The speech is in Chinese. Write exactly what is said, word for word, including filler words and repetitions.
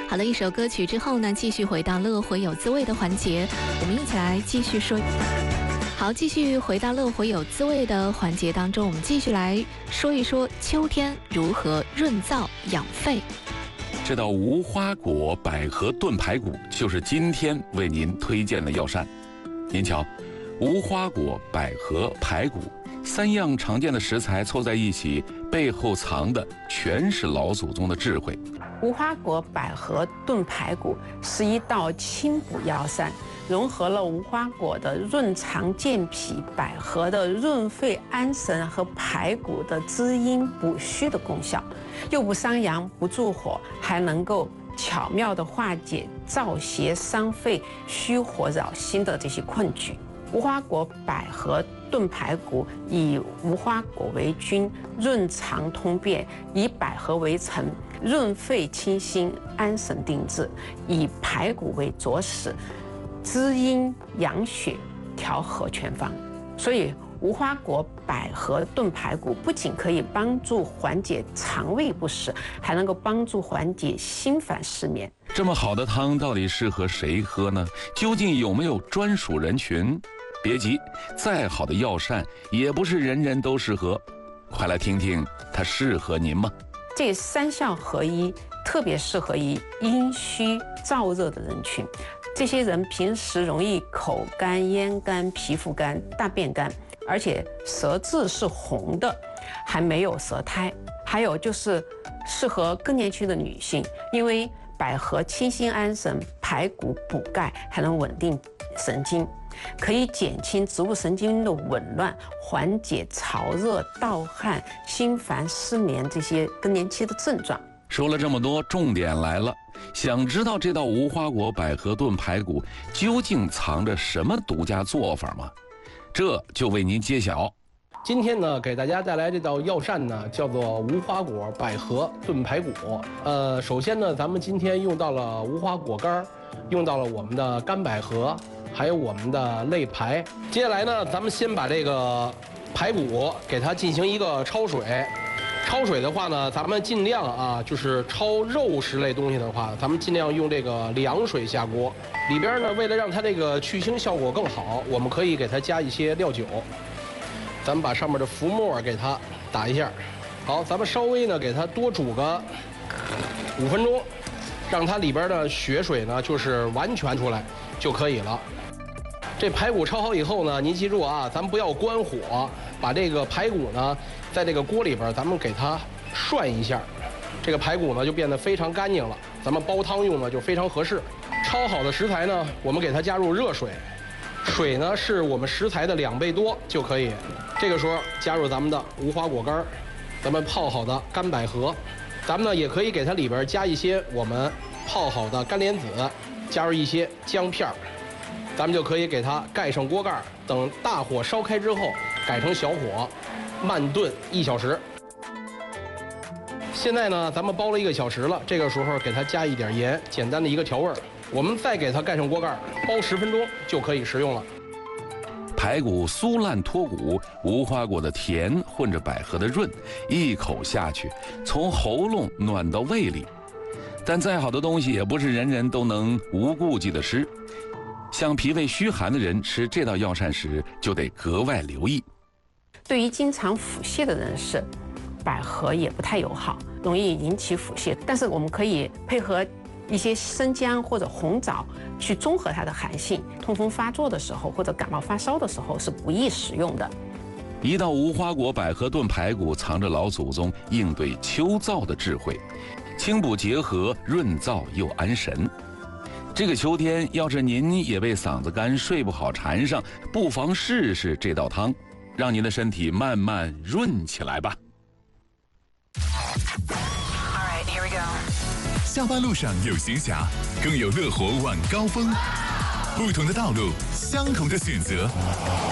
好了，一首歌曲之后呢，继续回到乐活有滋味的环节，我们一起来继续说。好，继续回到乐活有滋味的环节当中，我们继续来说一说秋天如何润燥养肺。 这道无花果百合炖排骨就是今天为您推荐的药膳。您瞧，无花果、百合、排骨三样常见的食材凑在一起，背后藏的全是老祖宗的智慧。 无花果百合炖排骨是一道清补药膳，融合了无花果的润肠健脾、百合的润肺安神和排骨的滋阴补虚的功效，又不伤阳不助火，还能够巧妙地化解燥邪伤肺、虚火扰心的这些困局。无花果百合炖排骨以无花果为君，润肠通便；以百合为臣，润肺清心、安神定志；以排骨为佐使，滋阴养血、调和全方。所以，无花果百合炖排骨不仅可以帮助缓解肠胃不适，还能够帮助缓解心烦失眠。 这么好的汤到底适合谁喝呢？究竟有没有专属人群？别急，再好的药膳也不是人人都适合。快来听听它适合您吗？ 这三效合一，特别适合于阴虚燥热的人群。这些人平时容易口干、咽干、皮肤干、大便干，而且舌质是红的，还没有舌苔。还有就是适合更年期的女性，因为百合清心安神，排骨补钙，还能稳定神经，可以减轻植物神经的紊乱，缓解潮热、盗汗、心烦、失眠这些更年期的症状。 说了这么多，重点来了，想知道这道无花果百合炖排骨究竟藏着什么独家做法吗？这就为您揭晓。 今天呢，给大家带来这道药膳呢，叫做无花果百合炖排骨。呃，首先呢，咱们今天用到了无花果干，用到了我们的干百合，还有我们的肋排。接下来呢，咱们先把这个排骨给它进行一个焯水。焯水的话呢，咱们尽量啊，就是焯肉食类东西的话，咱们尽量用这个凉水下锅。里边呢，为了让它这个去腥效果更好，我们可以给它加一些料酒。咱们把上面的浮沫给它打一下。好，咱们稍微呢给它多煮个五分钟，让它里边的血水呢就是完全出来就可以了。这排骨焯好以后呢，您记住啊，咱们不要关火，把这个排骨呢在这个锅里边咱们给它涮一下，这个排骨呢就变得非常干净了，咱们煲汤用呢就非常合适。焯好的食材呢，我们给它加入热水，水呢是我们食材的两倍多就可以。这个时候加入咱们的无花果干，咱们泡好的干百合，咱们呢也可以给它里边加一些我们泡好的干莲子，加入一些姜片，咱们就可以给它盖上锅盖，等大火烧开之后改成小火慢炖一小时。现在呢咱们煲了一个小时了，这个时候给它加一点盐，简单的一个调味，我们再给它盖上锅盖，煲十分钟就可以食用了。 排骨酥烂脱骨，无花果的甜混着百合的润，一口下去，从喉咙暖到胃里。但再好的东西也不是人人都能无顾忌的吃，像脾胃虚寒的人吃这道药膳时就得格外留意。 对于经常腹泻的人士，百合也不太友好，容易引起腹泻。但是我们可以配合一些生姜或者红枣去中和它的寒性，痛风发作的时候或者感冒发烧的时候是不宜食用的。 一道无花果百合炖排骨藏着老祖宗应对秋燥的智慧，清补结合，润燥又安神。这个秋天，要是您也被嗓子干、睡不好缠上，不妨试试这道汤，让您的身体慢慢润起来吧。 下班路上有闲暇，更有乐活晚高峰。不同的道路，相同的选择。